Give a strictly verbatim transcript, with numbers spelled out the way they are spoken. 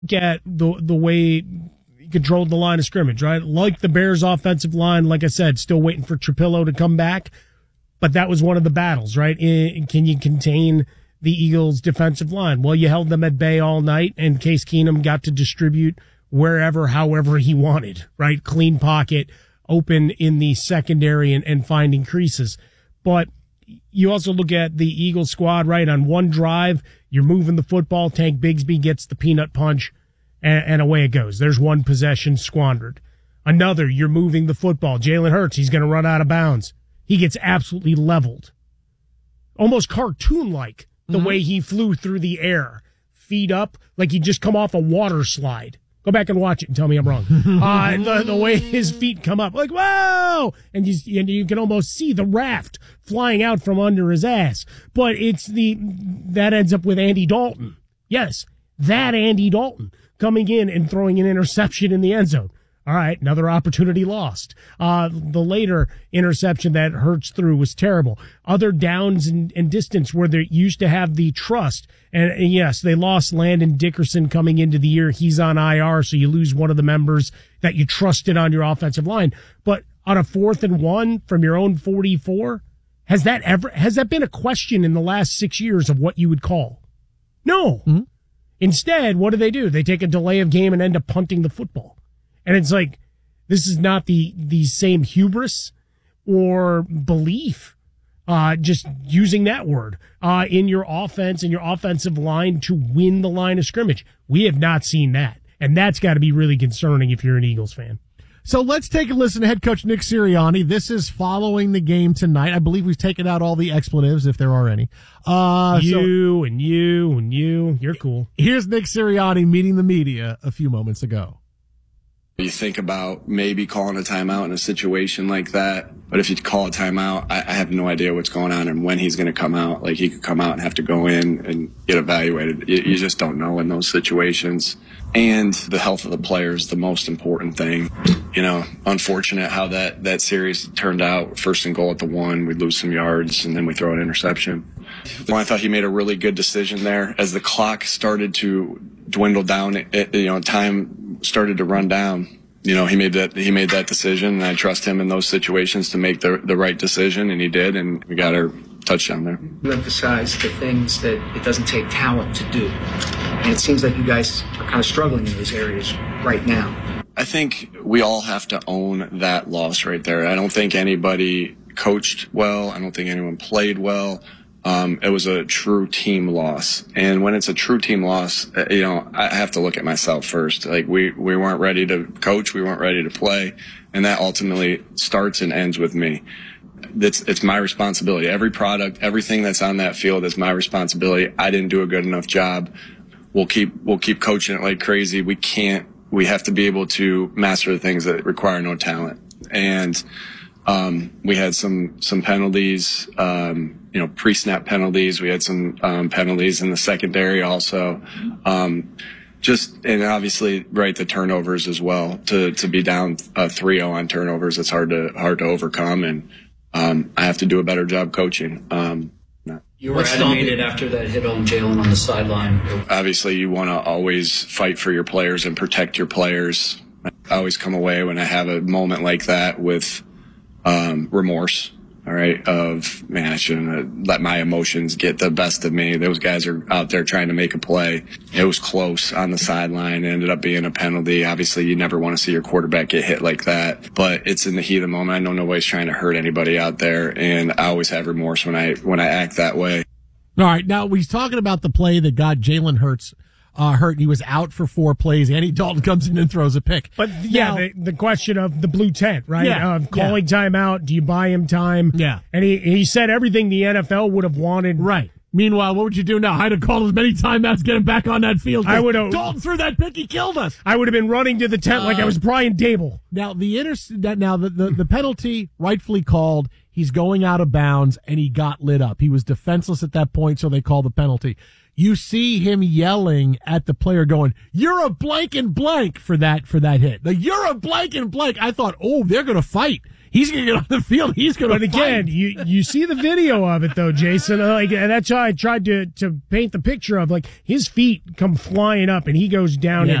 Get the the way he controlled the line of scrimmage, right? Like the Bears' offensive line, like I said, still waiting for Trapillo to come back. But that was one of the battles, right? Can you contain the Eagles' defensive line? Well, you held them at bay all night, and Case Keenum got to distribute wherever, however he wanted, right? Clean pocket, open in the secondary, and, and finding creases. But you also look at the Eagles squad, right? On one drive, you're moving the football. Tank Bigsby gets the peanut punch, and, and away it goes. There's one possession squandered. Another, you're moving the football. Jalen Hurts, he's going to run out of bounds. He gets absolutely leveled. Almost cartoon-like, the mm-hmm. way he flew through the air. Feet up, like he'd just come off a water slide. Go back and watch it and tell me I'm wrong. uh, the, the way his feet come up, like, whoa! And you, and you can almost see the raft flying out from under his ass. But it's the, that ends up with Andy Dalton. Yes, that Andy Dalton coming in and throwing an interception in the end zone. All right, another opportunity lost. Uh, the later interception that Hurts threw was terrible. Other downs and, and distance where they used to have the trust. And, and yes, they lost Landon Dickerson coming into the year. He's on I R, so you lose one of the members that you trusted on your offensive line. But on a fourth and one from your own forty-four, has that ever, has that been a question in the last six years of what you would call? No. Mm-hmm. Instead, what do they do? They take a delay of game and end up punting the football. And it's like, this is not the, the same hubris or belief, uh, just using that word, uh, in your offense and your offensive line to win the line of scrimmage. We have not seen that. And that's got to be really concerning if you're an Eagles fan. So let's take a listen to head coach Nick Sirianni. This is following the game tonight. I believe we've taken out all the expletives, if there are any. Uh, you so, and you and you. You're cool. Here's Nick Sirianni meeting the media a few moments ago. You think about maybe calling a timeout in a situation like that, but if you call a timeout, I, I have no idea what's going on and when he's going to come out. Like, he could come out and have to go in and get evaluated. You, you just don't know in those situations. And the health of the player is the most important thing. You know, unfortunate how that, that series turned out. First and goal at the one, we lose some yards, and then we throw an interception. Well, I thought he made a really good decision there. As the clock started to dwindle down, it, you know, time started to run down. You know, he made that he made that decision, and I trust him in those situations to make the the right decision, and he did, and we got our touchdown there. You emphasize the things that it doesn't take talent to do, and it seems like you guys are kind of struggling in those areas right now. I think we all have to own that loss right there. I don't think anybody coached well. I don't think anyone played well. Um, it was a true team loss. And when it's a true team loss, you know, I have to look at myself first. Like, we, we weren't ready to coach. We weren't ready to play. And that ultimately starts and ends with me. It's, it's my responsibility. Every product, everything that's on that field is my responsibility. I didn't do a good enough job. We'll keep, we'll keep coaching it like crazy. We can't, we have to be able to master the things that require no talent. And, Um, we had some, some penalties, um, you know, pre-snap penalties. We had some, um, penalties in the secondary also. Um, just, and obviously, right, the turnovers as well. To, to be down, uh, three oh on turnovers, it's hard to, hard to overcome. And, um, I have to do a better job coaching. Um, You were animated after that hit on Jalen on the sideline. Obviously, you want to always fight for your players and protect your players. I always come away when I have a moment like that with, Um, remorse, all right, of, man, I shouldn't have let my emotions get the best of me. Those guys are out there trying to make a play. It was close on the sideline. It ended up being a penalty. Obviously, you never want to see your quarterback get hit like that, but it's in the heat of the moment. I know nobody's trying to hurt anybody out there, and I always have remorse when I, when I act that way. All right, now he's talking about the play that got Jalen Hurts Uh, hurt. He was out for four plays. Andy Dalton comes in and throws a pick. But yeah, now, the, the question of the blue tent, right? Yeah, of calling yeah. timeout. Do you buy him time? Yeah. And he, he said everything the N F L would have wanted. Right. Meanwhile, what would you do now? I'd have called as many timeouts, get him back on that field. I would have. Dalton threw that pick. He killed us. I would have been running to the tent uh, like I was Brian Dable. Now the inter- that now the, the the penalty rightfully called. He's going out of bounds and he got lit up. He was defenseless at that point, so they called the penalty. you see him yelling at the player going, "You're a blank and blank" for that, for that hit. Like, "You're a blank and blank." I thought, oh, they're going to fight. He's going to get on the field. He's going to fight. But again, you, you see the video of it though, Jason. Like, and that's how I tried to, to paint the picture of, like, his feet come flying up and he goes down. Yeah. And